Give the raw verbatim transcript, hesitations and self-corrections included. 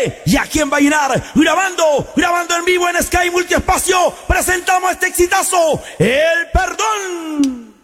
Chile y aquí en Vallenar, grabando, grabando en vivo en Sky Multiespacio, presentamos este exitazo, El Perdón.